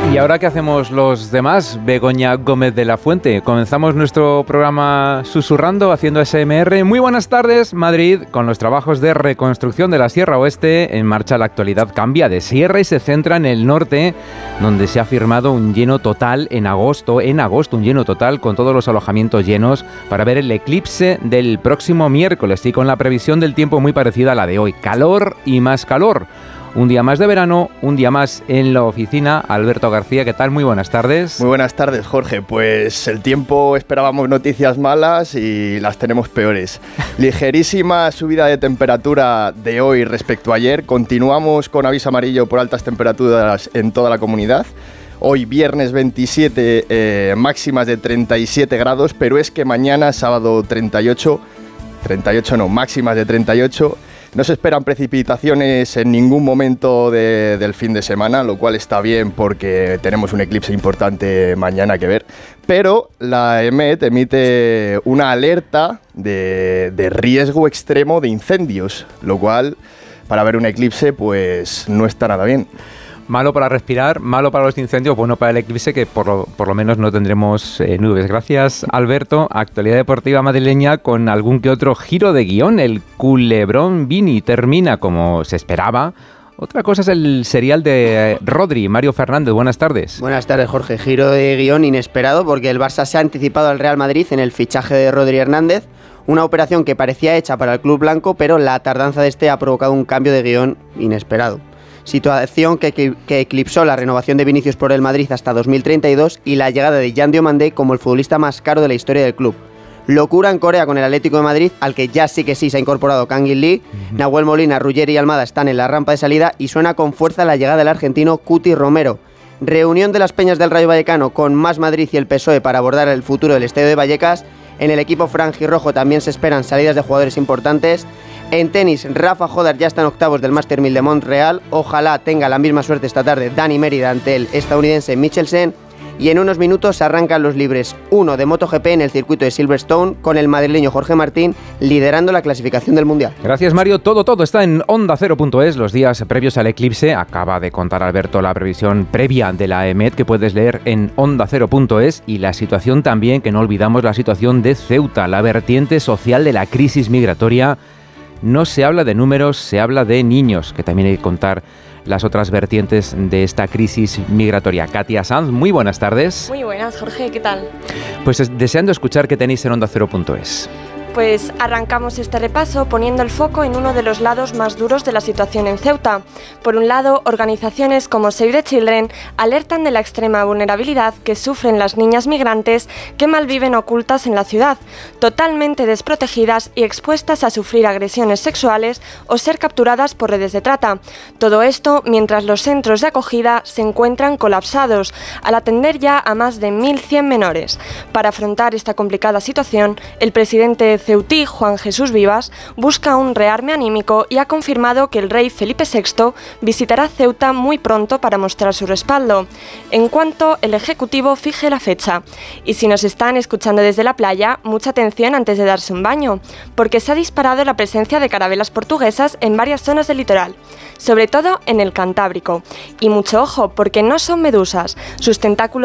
¿Y ahora qué hacemos los demás? Begoña Gómez de la Fuente. Comenzamos nuestro programa susurrando, haciendo ASMR. Muy buenas tardes, Madrid. Con los trabajos de reconstrucción de la Sierra Oeste en marcha, la actualidad cambia de sierra y se centra en el norte, donde se ha firmado un lleno total en agosto, un lleno total con todos los alojamientos llenos para ver el eclipse del próximo miércoles y con la previsión del tiempo muy parecida a la de hoy. Calor y más calor. Un día más de verano, un día más en la oficina. Alberto García, ¿qué tal? Muy buenas tardes. Muy buenas tardes, Jorge. Pues el tiempo, esperábamos noticias malas y las tenemos peores. Ligerísima subida de temperatura de hoy respecto a ayer. Continuamos con aviso amarillo por altas temperaturas en toda la comunidad. Hoy viernes 27, máximas de 37 grados, pero es que mañana, sábado 38 máximas de 38. No se esperan precipitaciones en ningún momento del fin de semana, lo cual está bien porque tenemos un eclipse importante mañana que ver. Pero la EMET emite una alerta de riesgo extremo de incendios, lo cual para ver un eclipse pues no está nada bien. Malo para respirar, malo para los incendios, bueno para el eclipse, que por lo menos no tendremos nubes. Gracias, Alberto. Actualidad deportiva madrileña con algún que otro giro de guión. El culebrón Vini termina como se esperaba. Otra cosa es el serial de Rodri. Mario Fernández, buenas tardes. Buenas tardes, Jorge. Giro de guión inesperado porque el Barça se ha anticipado al Real Madrid en el fichaje de Rodri Hernández. Una operación que parecía hecha para el club blanco, pero la tardanza de este ha provocado un cambio de guión inesperado. Situación que eclipsó la renovación de Vinicius por el Madrid hasta 2032 y la llegada de Jan Diomandé como el futbolista más caro de la historia del club. Locura en Corea con el Atlético de Madrid, al que ya sí que sí se ha incorporado Kangin Lee. Nahuel Molina, Ruggeri y Almada están en la rampa de salida y suena con fuerza la llegada del argentino Cuti Romero. Reunión de las peñas del Rayo Vallecano con Más Madrid y el PSOE para abordar el futuro del estadio de Vallecas. En el equipo franjirrojo también se esperan salidas de jugadores importantes. En tenis, Rafa Jodar ya está en octavos del Master 1000 de Montreal. Ojalá tenga la misma suerte esta tarde Dani Mérida ante el estadounidense Michelsen. Y en unos minutos arrancan los libres 1 de MotoGP en el circuito de Silverstone con el madrileño Jorge Martín liderando la clasificación del Mundial. Gracias, Mario. Todo está en OndaCero.es. Los días previos al eclipse. Acaba de contar Alberto la previsión previa de la EMET que puedes leer en OndaCero.es y la situación también, que no olvidamos, la situación de Ceuta, la vertiente social de la crisis migratoria. No se habla de números, se habla de niños, que también hay que contar las otras vertientes de esta crisis migratoria. Katia Sanz, muy buenas tardes. Muy buenas, Jorge, ¿qué tal? Pues deseando escuchar qué tenéis en OndaCero.es. Pues arrancamos este repaso poniendo el foco en uno de los lados más duros de la situación en Ceuta. Por un lado, organizaciones como Save the Children alertan de la extrema vulnerabilidad que sufren las niñas migrantes que malviven ocultas en la ciudad, totalmente desprotegidas y expuestas a sufrir agresiones sexuales o ser capturadas por redes de trata. Todo esto mientras los centros de acogida se encuentran colapsados, al atender ya a más de 1.100 menores. Para afrontar esta complicada situación, el presidente ceutí, Juan Jesús Vivas, busca un rearme anímico y ha confirmado que el rey Felipe VI visitará Ceuta muy pronto para mostrar su respaldo, en cuanto el Ejecutivo fije la fecha. Y si nos están escuchando desde la playa, mucha atención antes de darse un baño, porque se ha disparado la presencia de carabelas portuguesas en varias zonas del litoral, sobre todo en el Cantábrico. Y mucho ojo, porque no son medusas, sus tentáculos